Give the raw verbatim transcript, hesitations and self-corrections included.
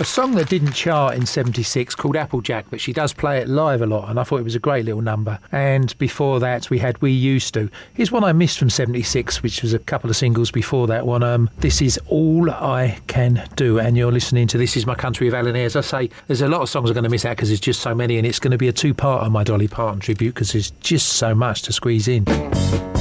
A song that didn't chart in seventy-six called Applejack, but she does play it live a lot, and I thought it was a great little number. And before that, we had We Used To. Here's one I missed from seventy-six, which was a couple of singles before that one. Um, this is All I Can Do, and you're listening to This Is My Country with Alan Ayre. As I say, there's a lot of songs I'm going to miss out because there's just so many, and it's going to be a two-part on my Dolly Parton tribute because there's just so much to squeeze in.